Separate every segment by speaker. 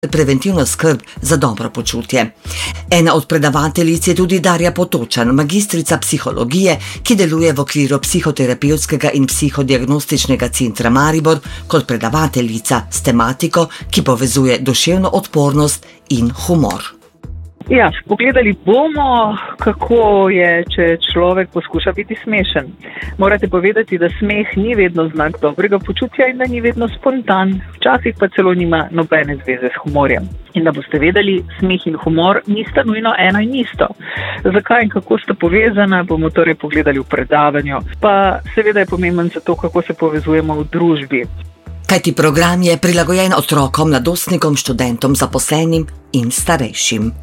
Speaker 1: preventivno skrb za dobro počutje. Ena od predavateljic je tudi Darja Potočan, magistrica psihologije, ki deluje v okviru psihoterapevtskega in psihodiagnostičnega centra Maribor kot predavateljica s tematiko, ki povezuje duševno odpornost in humor.
Speaker 2: Ja, pogledali bomo, kako je, če človek poskuša biti smešen. Morate povedati, da smeh ni vedno znak dobrega počutja in da ni vedno spontan, včasih pa celo nima nobene zveze s humorjem. In da boste vedeli, smeh in humor nista nujno eno in isto. Zakaj in kako sta povezana, bomo torej pogledali v predavanju. Pa seveda je pomemben za to, kako se povezujemo v družbi.
Speaker 1: Kajti program je prilagojen otrokom, mladostnikom, študentom, zaposlenim in starejšim.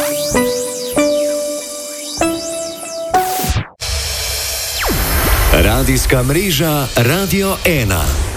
Speaker 3: Radijska mreža Radio 1.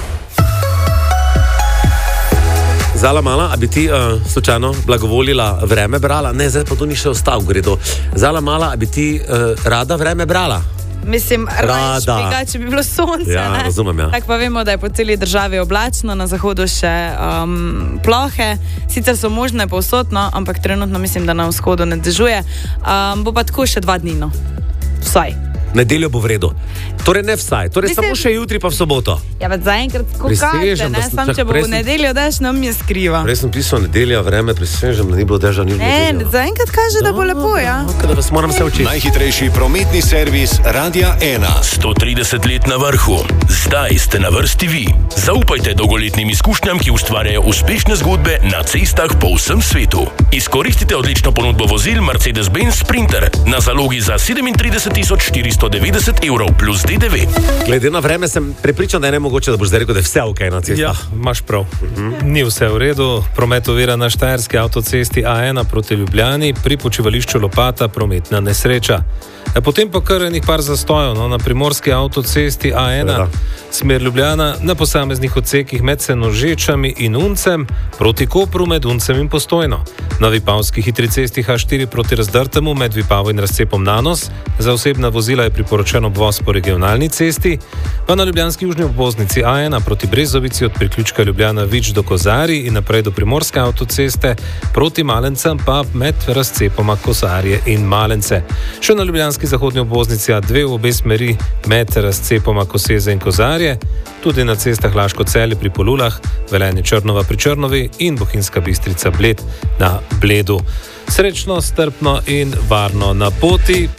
Speaker 4: Zala mala, a bi ti slučajno blagovolila vreme brala? Ne, zdaj pa to ni še ostal v gredu. Zala mala, a bi ti rada vreme brala?
Speaker 5: Mislim, raje špiga, če bi bilo sonce.
Speaker 4: Ja, razumem, ja.
Speaker 5: Tako pa vemo, da je po celi državi oblačno, na zahodu še plohe. Sicer so možne povsod, no, ampak trenutno mislim, da na vzhodu ne dežuje. Bo pa tako še 2 dni, no. Vsaj.
Speaker 4: Nedeljo bo v redu. Torej ne vsaj, torej samo še jutri pa v soboto.
Speaker 5: Ja, pa zaenkrat tako kaže, ne? Sam, če bo v nedeljo dež, nam je skriva.
Speaker 4: Prej sem pisal nedelja, vreme prisežem, da ni bilo deža, ni bilo
Speaker 5: nedeljo. Ne, zaenkrat kaže, da bo lepo, ja.
Speaker 4: Da vas moram se učiti.
Speaker 3: Najhitrejši prometni servis Radia 1.
Speaker 6: 130 let na vrhu. Zdaj ste na vrsti vi. Zaupajte dolgoletnim izkušnjam, ki ustvarjajo uspešne zgodbe na cestah po vsem svetu. Izkoristite odlično ponudbo vozil Mercedes-Benz Sprinter na zalogi za 37.490 evrov plus DDV.
Speaker 4: Glede na vreme sem prepričan, da je nemogoče, da boš zdaj rekel, da je vse ok na cestah.
Speaker 7: Ja, imaš prav. Ni vse v redu. Promet ovira na štajerski avtocesti A1 proti Ljubljani, pri počivališču Lopata prometna nesreča. Potem pa kar enih par zastojev, no, na primorski avtocesti A1, smer Ljubljana, na posameznih odsekih med Senožečami in Uncem, proti Kopru med Uncem in Postojno. Na vipavski hitri cesti H4 proti Razdrtemu med Vipavo in razcepom Nanos, za osebna vozila je priporočen obvoz po regionalni cesti, pa na ljubljanski južni obvoznici A1 proti Brezovici od priključka Ljubljana Vič do Kozarij in naprej do primorske avtoceste, proti Malencem pa med razcepoma Kozarje in Malence. Še na ljubljanski zahodni obvoznici A2 v obe smeri med razcepoma Koseze in Kozarje, tudi na cestah Laško-Celje pri Polulah, Velenje Črnova pri Črnovi in Bohinjska Bistrica Bled na Bledu. Srečno, strpno in varno na poti.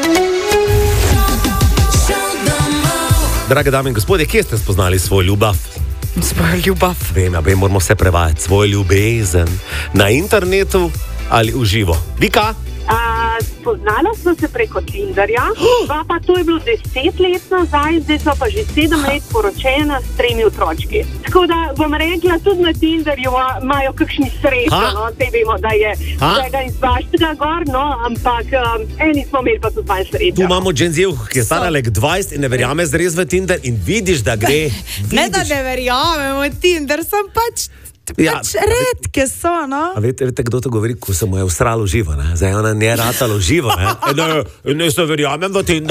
Speaker 4: Drage dame in gospodje, kje ste spoznali svoj ljubav?
Speaker 5: Svoj ljubav.
Speaker 4: Vem, moramo vse prevajati. Svoj ljubezen. Na internetu ali v živo? Vika?
Speaker 8: Spoznala smo se preko Tinderja, pa to je bilo 10 let nazaj, zdaj so pa že 7 let poročena s 3 otročki. Tako da bom rekla, tudi na Tinderju imajo kakšni srečo, no, te vemo, da je vsega in zvaštega gor, no, ampak eni smo imeli pa tudi malo srečo.
Speaker 4: Tu imamo Dženzijev, ki je stara lek 20 in ne verjame zres v Tinder in vidiš, da gre.
Speaker 5: Ne, da ne verjamemo v Tinder, sem pač redke so, no.
Speaker 4: A veste, kdo to govori, ko se mu je usralo živo, ne? Zdaj ona ne ratalo živo, ne? Ne se verjamem v Tinder.